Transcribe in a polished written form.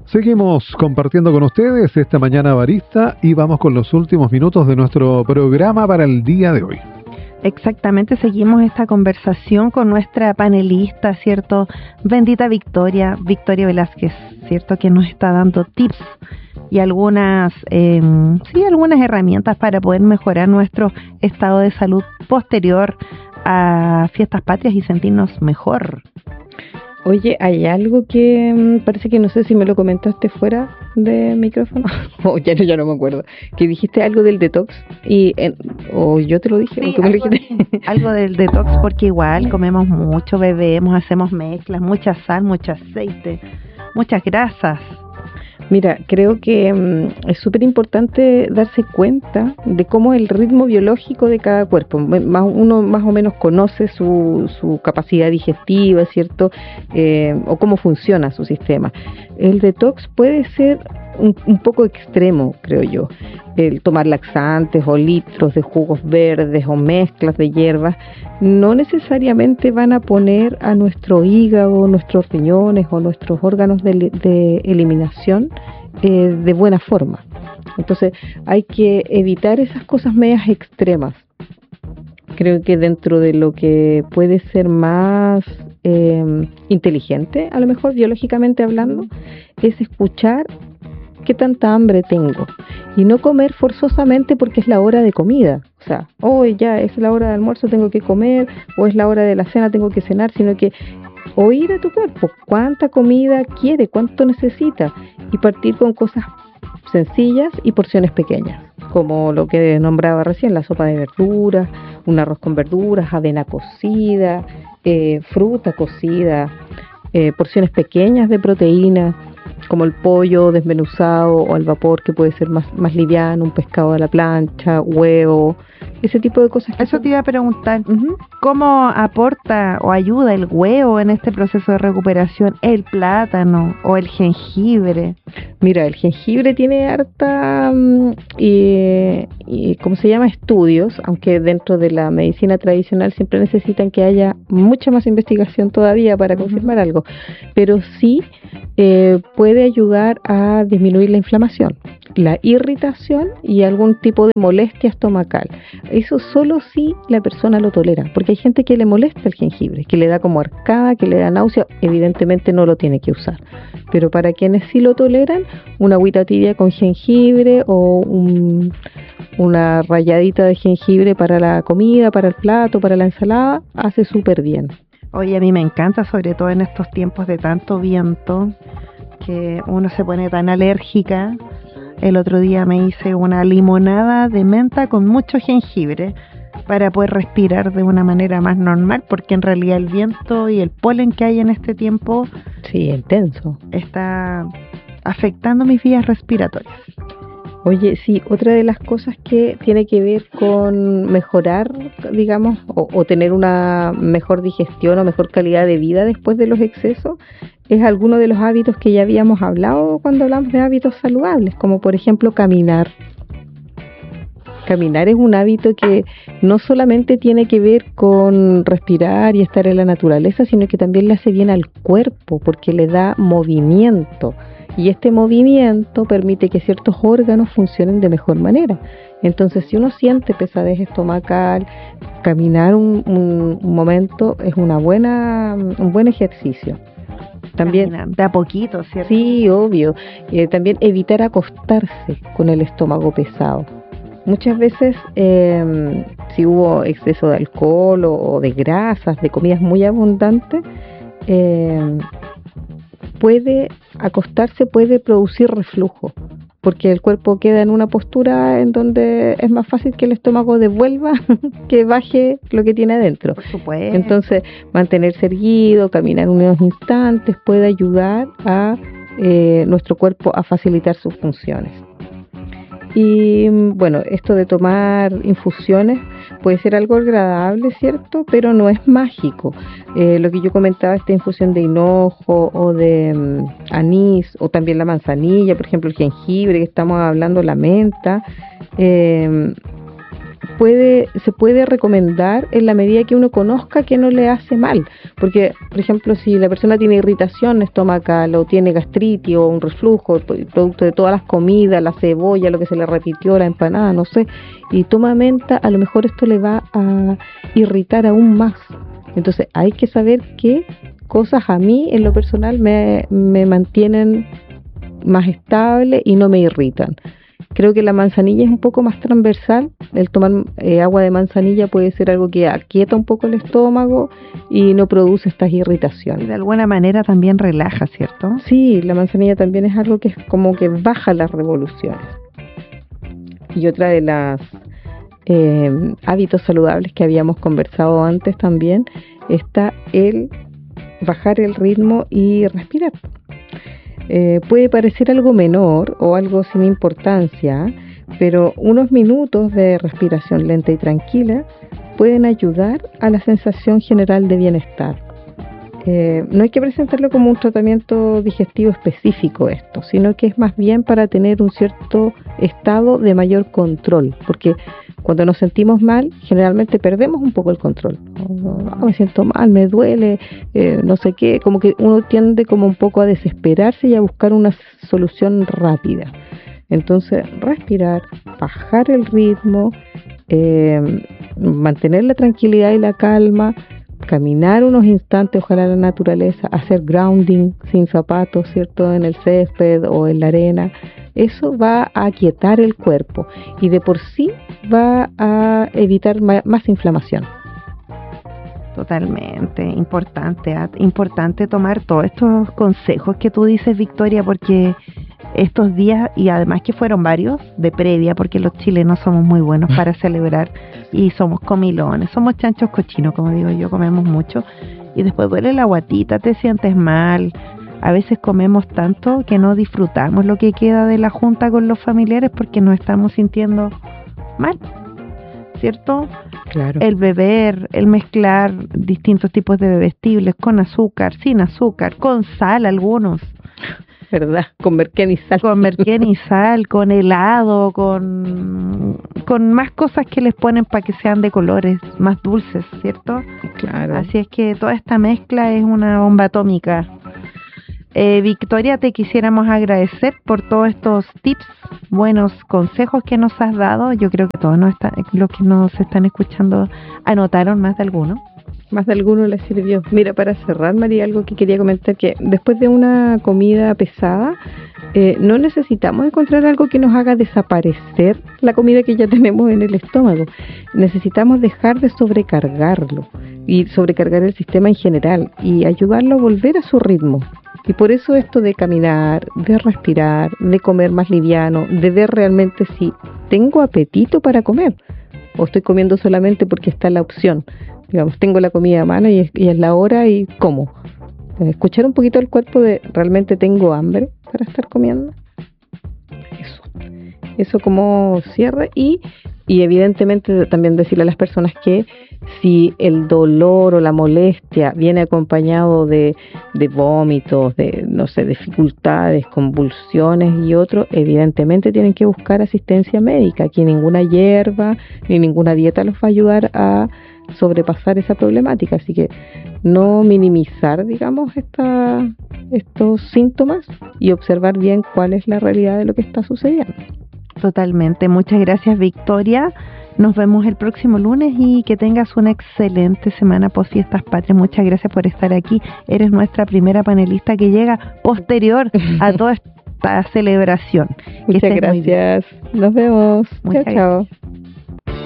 Seguimos compartiendo con ustedes esta mañana barista y vamos con los últimos minutos de nuestro programa para el día de hoy. Exactamente, seguimos esta conversación con nuestra panelista, ¿cierto? Bendita Victoria Velázquez, ¿cierto? Que nos está dando tips y algunas herramientas para poder mejorar nuestro estado de salud posterior a fiestas patrias y sentirnos mejor. Oye, hay algo que parece que no sé si me lo comentaste fuera de micrófono, ya no me acuerdo, que dijiste algo del detox, o yo te lo dije, sí, o tú me lo dijiste. Algo del detox, porque igual comemos mucho, bebemos, hacemos mezclas, mucha sal, mucho aceite, muchas grasas. Mira, creo que es súper importante darse cuenta de cómo es el ritmo biológico de cada cuerpo. Uno más o menos conoce su capacidad digestiva, ¿cierto? O cómo funciona su sistema. El detox puede ser un poco extremo, creo yo. El tomar laxantes o litros de jugos verdes o mezclas de hierbas no necesariamente van a poner a nuestro hígado, nuestros riñones o nuestros órganos de eliminación de buena forma. Entonces hay que evitar esas cosas medias extremas. Creo que dentro de lo que puede ser más inteligente, a lo mejor biológicamente hablando, es escuchar qué tanta hambre tengo y no comer forzosamente porque es la hora de comida. O sea, hoy ya es la hora de almuerzo, tengo que comer, o es la hora de la cena, tengo que cenar, sino que oír a tu cuerpo, cuánta comida quiere, cuánto necesita, y partir con cosas sencillas y porciones pequeñas, como lo que nombraba recién, la sopa de verduras, un arroz con verduras, avena cocida, fruta cocida, porciones pequeñas de proteína, como el pollo desmenuzado o al vapor, que puede ser más liviano, un pescado a la plancha, huevo, ese tipo de cosas. Eso te iba a preguntar, ¿cómo aporta o ayuda el huevo en este proceso de recuperación, el plátano o el jengibre? Mira, el jengibre tiene harta, ¿cómo se llama? Estudios, aunque dentro de la medicina tradicional siempre necesitan que haya mucha más investigación todavía para confirmar algo, pero sí puede ayudar a disminuir la inflamación, la irritación y algún tipo de molestia estomacal. Eso solo si la persona lo tolera, porque hay gente que le molesta el jengibre, que le da como arcada, que le da náusea, evidentemente no lo tiene que usar. Pero para quienes sí lo toleran, una agüita tibia con jengibre o una ralladita de jengibre para la comida, para el plato, para la ensalada, hace súper bien. Oye, a mí me encanta, sobre todo en estos tiempos de tanto viento, que uno se pone tan alérgica. El otro día me hice una limonada de menta con mucho jengibre para poder respirar de una manera más normal, porque en realidad el viento y el polen que hay en este tiempo, sí, intenso, está afectando mis vías respiratorias. Oye, sí, otra de las cosas que tiene que ver con mejorar, digamos, o tener una mejor digestión o mejor calidad de vida después de los excesos, es alguno de los hábitos que ya habíamos hablado cuando hablamos de hábitos saludables, como por ejemplo caminar. Caminar es un hábito que no solamente tiene que ver con respirar y estar en la naturaleza, sino que también le hace bien al cuerpo, porque le da movimiento. Y este movimiento permite que ciertos órganos funcionen de mejor manera. Entonces, si uno siente pesadez estomacal, caminar un momento es un buen ejercicio. También de a poquito, ¿cierto? Sí, obvio. También evitar acostarse con el estómago pesado. Muchas veces, si hubo exceso de alcohol o de grasas, de comidas muy abundantes, acostarse puede producir reflujo, porque el cuerpo queda en una postura en donde es más fácil que el estómago devuelva que baje lo que tiene adentro. Por supuesto. Entonces, mantenerse erguido, caminar unos instantes puede ayudar a nuestro cuerpo a facilitar sus funciones. Y bueno, esto de tomar infusiones puede ser algo agradable, ¿cierto? Pero no es mágico. Lo que yo comentaba, esta infusión de hinojo o de anís, o también la manzanilla, por ejemplo el jengibre que estamos hablando, la menta, se puede recomendar en la medida que uno conozca que no le hace mal, porque por ejemplo si la persona tiene irritación estomacal o tiene gastritis o un reflujo producto de todas las comidas, la cebolla, lo que se le repitió, la empanada, no sé, y toma menta, a lo mejor esto le va a irritar aún más. Entonces hay que saber qué cosas a mí en lo personal me mantienen más estable y no me irritan. Creo que la manzanilla es un poco más transversal. El tomar agua de manzanilla puede ser algo que aquieta un poco el estómago y no produce estas irritaciones. Y de alguna manera también relaja, ¿cierto? Sí, la manzanilla también es algo que es como que baja las revoluciones. Y otra de las hábitos saludables que habíamos conversado antes también está el bajar el ritmo y respirar. Puede parecer algo menor o algo sin importancia, pero unos minutos de respiración lenta y tranquila pueden ayudar a la sensación general de bienestar. No hay que presentarlo como un tratamiento digestivo específico esto, sino que es más bien para tener un cierto estado de mayor control, porque cuando nos sentimos mal, generalmente perdemos un poco el control. Me siento mal, me duele, no sé qué, como que uno tiende como un poco a desesperarse y a buscar una solución rápida. Entonces, respirar, bajar el ritmo, mantener la tranquilidad y la calma, caminar unos instantes, ojalá en la naturaleza, hacer grounding sin zapatos, ¿cierto?, en el césped o en la arena. Eso va a aquietar el cuerpo y de por sí va a evitar más inflamación. Totalmente, importante tomar todos estos consejos que tú dices, Victoria, porque estos días, y además que fueron varios de previa, porque los chilenos somos muy buenos para celebrar y somos comilones, somos chanchos cochinos, como digo yo, comemos mucho y después duele la guatita, te sientes mal. A veces comemos tanto que no disfrutamos lo que queda de la junta con los familiares porque nos estamos sintiendo mal, ¿cierto? Claro. El beber, el mezclar distintos tipos de bebestibles con azúcar, sin azúcar, con sal algunos. ¿Verdad? Con merquén y sal. Con merquén y sal, con helado, con más cosas que les ponen para que sean de colores más dulces, ¿cierto? Claro. Así es que toda esta mezcla es una bomba atómica. Victoria, te quisiéramos agradecer por todos estos tips, buenos consejos que nos has dado. Yo creo que todos los que nos están escuchando anotaron más de alguno. Más de alguno les sirvió. Mira, para cerrar, María, algo que quería comentar, que después de una comida pesada, no necesitamos encontrar algo que nos haga desaparecer la comida que ya tenemos en el estómago. Necesitamos dejar de sobrecargarlo y sobrecargar el sistema en general y ayudarlo a volver a su ritmo. Y por eso esto de caminar, de respirar, de comer más liviano, de ver realmente si tengo apetito para comer o estoy comiendo solamente porque está la opción. Digamos, tengo la comida a mano y es la hora y como. Escuchar un poquito el cuerpo de realmente tengo hambre para estar comiendo. Eso como cierre y evidentemente también decirle a las personas que si el dolor o la molestia viene acompañado de vómitos, de no sé, dificultades, convulsiones y otro, evidentemente tienen que buscar asistencia médica. Aquí ninguna hierba ni ninguna dieta los va a ayudar a sobrepasar esa problemática, así que no minimizar, digamos, estos síntomas y observar bien cuál es la realidad de lo que está sucediendo. Totalmente, muchas gracias, Victoria. Nos vemos el próximo lunes y que tengas una excelente semana post Fiestas Patrias. Muchas gracias por estar aquí. Eres nuestra primera panelista que llega posterior a toda esta celebración. Muchas gracias. Nos vemos. Chao, chao.